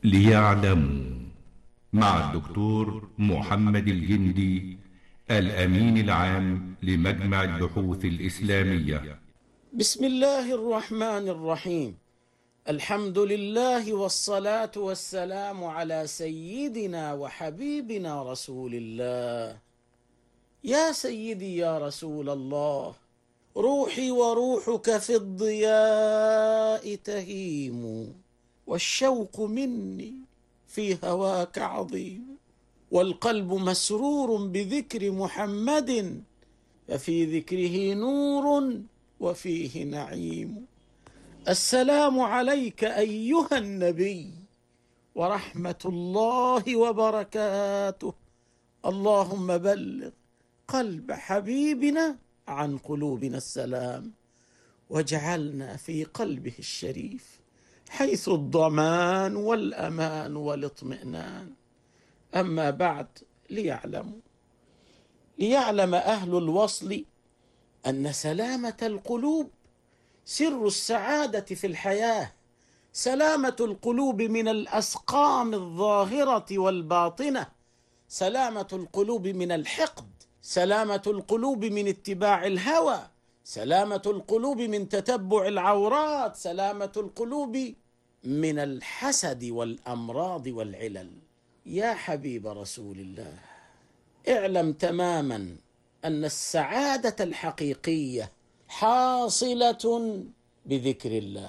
ليعلموا مع الدكتور محمد الجندي الأمين العام لمجمع البحوث الإسلامية. بسم الله الرحمن الرحيم. الحمد لله والصلاة والسلام على سيدنا وحبيبنا رسول الله. يا سيدي يا رسول الله، روحي وروحك في الضياء تهيم، والشوق مني في هواك عظيم، والقلب مسرور بذكر محمد، ففي ذكره نور وفيه نعيم. السلام عليك أيها النبي، ورحمة الله وبركاته. اللهم بلغ قلب حبيبنا عن قلوبنا السلام، واجعلنا في قلبه الشريف حيث الضمان والأمان والاطمئنان. أما بعد، ليعلم أهل الوصل أن سلامة القلوب سر السعادة في الحياة، سلامة القلوب من الأسقام الظاهرة والباطنة، سلامة القلوب من الحقد، سلامة القلوب من اتباع الهوى، سلامة القلوب من تتبع العورات، سلامة القلوب من الحسد والأمراض والعلل. يا حبيب رسول الله، اعلم تماما أن السعادة الحقيقية حاصلة بذكر الله،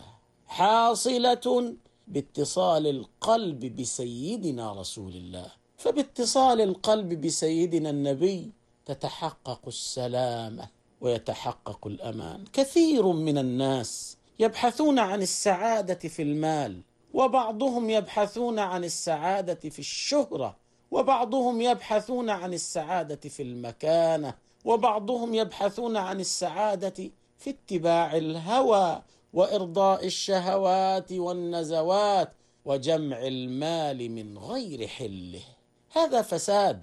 حاصلة باتصال القلب بسيدنا رسول الله. فباتصال القلب بسيدنا النبي تتحقق السلامة ويتحقق الأمان. كثير من الناس يبحثون عن السعادة في المال، وبعضهم يبحثون عن السعادة في الشهرة، وبعضهم يبحثون عن السعادة في المكانة، وبعضهم يبحثون عن السعادة في اتباع الهوى وإرضاء الشهوات والنزوات وجمع المال من غير حله. هذا فساد،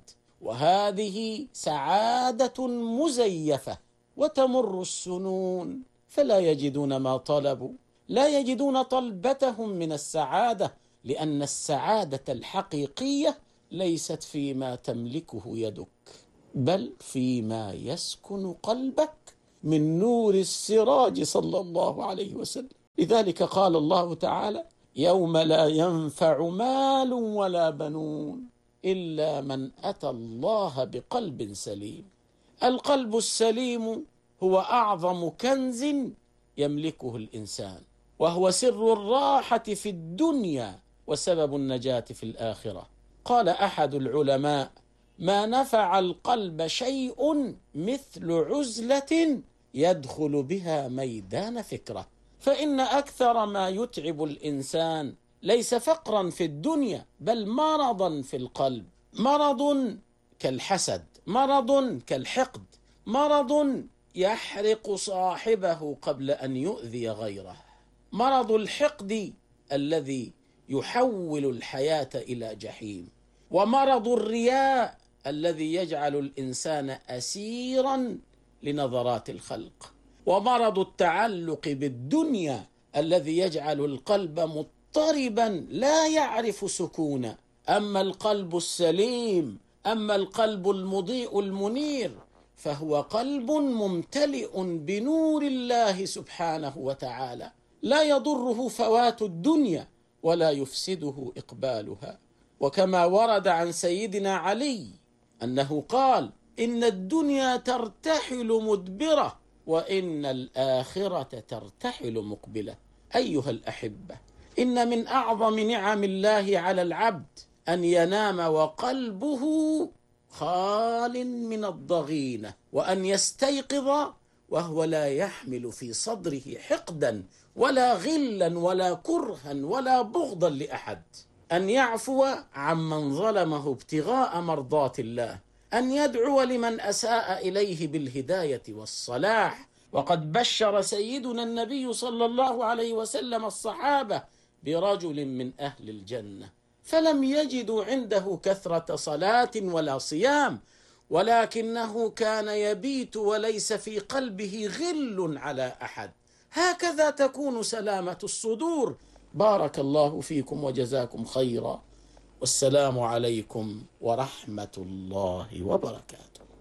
وهذه سعادة مزيفة، وتمر السنون فلا يجدون ما طلبوا، لا يجدون طلبتهم من السعادة، لأن السعادة الحقيقية ليست فيما تملكه يدك، بل فيما يسكن قلبك من نور السراج صلى الله عليه وسلم. لذلك قال الله تعالى: يوم لا ينفع مال ولا بنون إلا من أتى الله بقلب سليم. القلب السليم هو أعظم كنز يملكه الإنسان، وهو سر الراحة في الدنيا وسبب النجاة في الآخرة. قال أحد العلماء: ما نفع القلب شيء مثل عزلة يدخل بها ميدان فكرة. فإن أكثر ما يتعب الإنسان ليس فقرا في الدنيا، بل مرضا في القلب، مرض كالحسد، مرض كالحقد، مرض يحرق صاحبه قبل أن يؤذي غيره، مرض الحقد الذي يحول الحياة إلى جحيم، ومرض الرياء الذي يجعل الإنسان أسيرا لنظرات الخلق، ومرض التعلق بالدنيا الذي يجعل القلب مضطربا لا يعرف سكونا. أما القلب السليم، أما القلب المضيء المنير، فهو قلب ممتلئ بنور الله سبحانه وتعالى، لا يضره فوات الدنيا ولا يفسده إقبالها. وكما ورد عن سيدنا علي أنه قال: إن الدنيا ترتحل مدبرة، وإن الآخرة ترتحل مقبلة. أيها الأحبة، إن من أعظم نعم الله على العبد أن ينام وقلبه خال من الضغينة، وأن يستيقظ وهو لا يحمل في صدره حقدا ولا غلا ولا كرها ولا بغضا لأحد، أن يعفو عمن ظلمه ابتغاء مرضات الله، أن يدعو لمن أساء إليه بالهداية والصلاح. وقد بشر سيدنا النبي صلى الله عليه وسلم الصحابة برجل من أهل الجنة، فلم يجدوا عنده كثرة صلاة ولا صيام، ولكنه كان يبيت وليس في قلبه غل على أحد. هكذا تكون سلامة الصدور بارك الله فيكم وجزاكم خيرا، والسلام عليكم ورحمة الله وبركاته.